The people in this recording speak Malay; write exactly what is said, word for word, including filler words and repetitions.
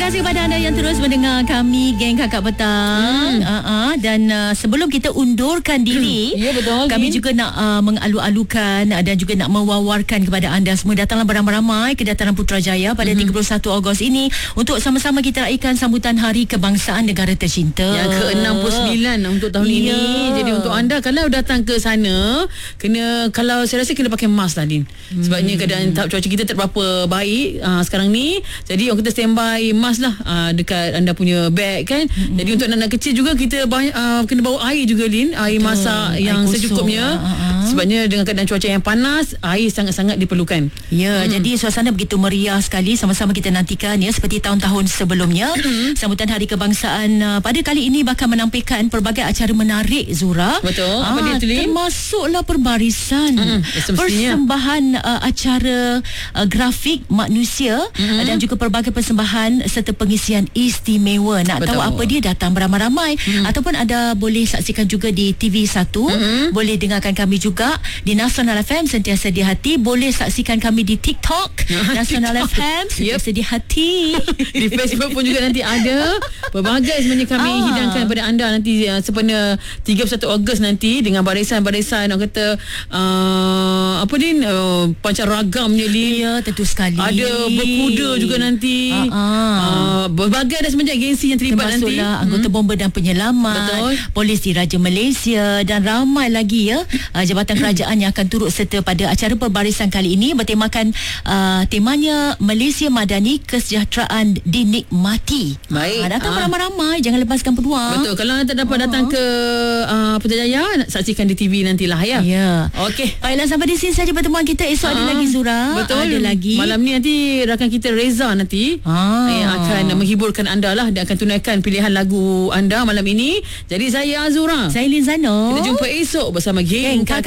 kasih kepada anda yang terus mendengar kami, geng Kakak Petang. Hmm. Uh-uh. Dan uh, sebelum kita undurkan diri, ya, betul, kami juga nak uh, mengalu-alukan uh, dan juga nak mewawarkan kepada anda semua. Datanglah beramai-ramai ke Dataran Putrajaya pada hmm. tiga puluh satu Ogos ini untuk sama-sama kita raikan sambutan Hari Kebangsaan Negara Tercinta yang ke enam puluh sembilan untuk tahun ya. ini. Jadi untuk anda kalau datang ke sana, kena, kalau saya rasa kena pakai mask lah, Din. Hmm. Sebabnya keadaan cuaca kita tak berapa baik uh, sekarang ni. Jadi orang kita standby mask lah uh, dekat anda punya bag kan. Mm-hmm. Jadi untuk anak-anak kecil juga kita banyak, uh, kena bawa air juga, Lin, air masak air yang kosong, secukupnya. Uh-huh. Sebabnya dengan keadaan cuaca yang panas, air sangat-sangat diperlukan. Ya, hmm. jadi suasana begitu meriah sekali. Sama-sama kita nantikan ya, seperti tahun-tahun sebelumnya. Sambutan Hari Kebangsaan uh, pada kali ini bakal menampilkan pelbagai acara menarik, Zura. Betul. Apa uh, dia tu, Lin? Termasuklah perbarisan, hmm. persembahan uh, acara uh, grafik manusia hmm. dan juga pelbagai persembahan serta pengisian istimewa. Nak Betul. tahu apa dia, datang beramai-ramai hmm. ataupun anda boleh saksikan juga di T V satu, hmm. boleh dengarkan kami juga di Nasional F M sentiasa di hati, boleh saksikan kami di TikTok Nasional F M sentiasa yep. di hati. Di Facebook pun juga nanti ada pelbagai sebenarnya kami ah. hidangkan kepada anda nanti uh, sempena tiga puluh satu Ogos nanti dengan barisan-barisan orang kata uh, apa ni uh, pancarragamnya, Lin. Ya, tentu sekali. Ada berkuda juga nanti. Ah, ah. Uh, berbagai ada sebenarnya agensi yang terlibat nanti. Termasuklah anggota hmm. bomba dan penyelamat, Betul. Polis Diraja Malaysia dan ramai lagi ya uh, jabatan kerajaan yang akan turut serta pada acara perbarisan kali ini bertemakan uh, temanya Malaysia Madani, Kesejahteraan Dinikmati. Baik. Uh, datang uh. beramai-ramai, jangan lepaskan peluang. Betul. Kalau anda tak dapat uh. datang ke uh, Putrajaya, saksikan di T V nantilah ya. Ya. Okey. Baiklah, sampai di sini saja pertemuan kita. Esok uh. ada lagi, Zura. Betul. Ada lagi. Malam ni nanti rakan kita Reza nanti ah. yang akan menghiburkan anda lah. Dia akan tunaikan pilihan lagu anda malam ini. Jadi saya Azura, saya Lizano. Kita jumpa esok bersama geng Kakak